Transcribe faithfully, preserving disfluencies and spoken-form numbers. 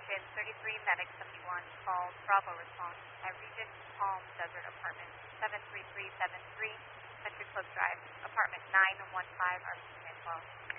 Ocean thirty-three, Medic seventy-one, call Bravo response at Regent Palm Desert Apartment seven three three seven three, Country Club Drive, Apartment nine one five, Arlington twelve.